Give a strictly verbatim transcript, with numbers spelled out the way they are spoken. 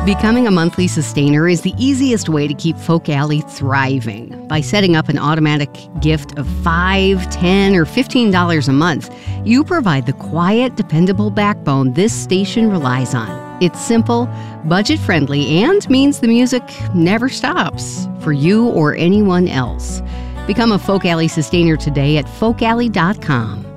Becoming a monthly sustainer is the easiest way to keep Folk Alley thriving. By setting up an automatic gift of five dollars, ten dollars, or fifteen dollars a month, you provide the quiet, dependable backbone this station relies on. It's simple, budget-friendly, and means the music never stops for you or anyone else. Become a Folk Alley sustainer today at folk alley dot com.